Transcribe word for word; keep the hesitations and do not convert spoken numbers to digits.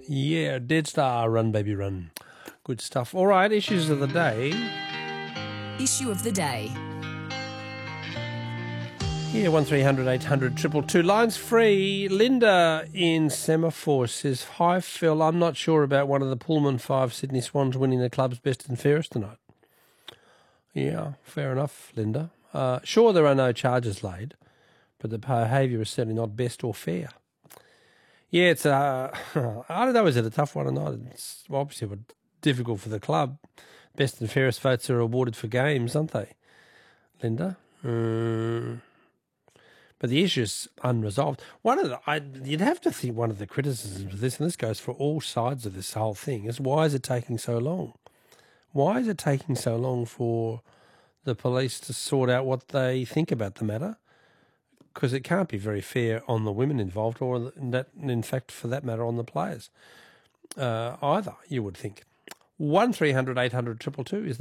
Yeah, Dead Star, Run Baby Run. Good stuff. All right, issues of the day. Issue of the day. Yeah, one three hundred eight hundred two two two. Lines free. Linda in Semaphore says, hi, Phil. I'm not sure about one of the Pullman five Sydney Swans winning the club's best and fairest tonight. Yeah, fair enough, Linda. Uh, sure, there are no charges laid, but the behaviour is certainly not best or fair. Yeah, it's uh, I don't know, is it a tough one or not? It's obviously difficult for the club. Best and fairest votes are awarded for games, aren't they, Linda? Um, but the issue's unresolved. One of the, I, you'd have to think one of the criticisms of this, and this goes for all sides of this whole thing, is why is it taking so long? Why is it taking so long for the police to sort out what they think about the matter? Because it can't be very fair on the women involved, or in, that, in fact, for that matter, on the players uh, either, you would think. one three hundred eight hundred two two two is the